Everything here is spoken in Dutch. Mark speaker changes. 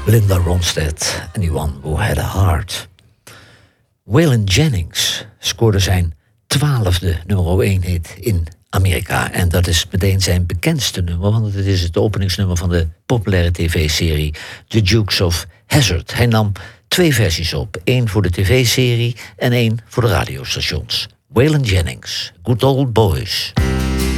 Speaker 1: Linda Ronstadt, Anyone Who Had a Heart. Waylon Jennings scoorde zijn 12e nummer 1 hit in Amerika. En dat is meteen zijn bekendste nummer, want het is het openingsnummer van de populaire tv-serie The Dukes of Hazzard. Hij nam 2 versies op, 1 voor de tv-serie en 1 voor de radiostations. Waylon Jennings, Good Old Boys.